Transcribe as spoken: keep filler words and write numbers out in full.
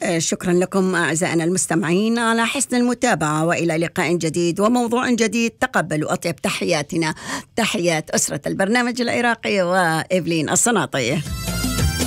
شكرا لكم أعزائنا المستمعين على حسن المتابعة، وإلى لقاء جديد وموضوع جديد. تقبلوا أطيب تحياتنا، تحيات أسرة البرنامج العراقي وإيفلين الصناطية.